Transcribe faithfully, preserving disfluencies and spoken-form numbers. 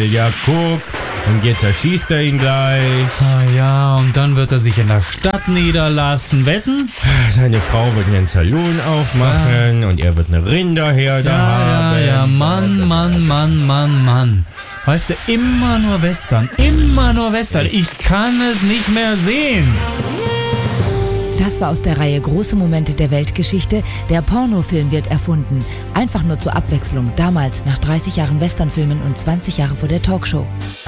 will, ja guck. Und jetzt erschießt er ihn gleich. Ah ja, und dann wird er sich in der Stadt niederlassen. Wetten? Seine Frau wird einen Saloon aufmachen ja. und er wird eine Rinderherde ja, haben. Ja, ja, Mann, Mann, Mann, Mann, Mann. Weißt du, immer nur Western, immer nur Western. Ich kann es nicht mehr sehen. Das war aus der Reihe Große Momente der Weltgeschichte. Der Pornofilm wird erfunden. Einfach nur zur Abwechslung. Damals, nach dreißig Jahren Westernfilmen und zwanzig Jahre vor der Talkshow.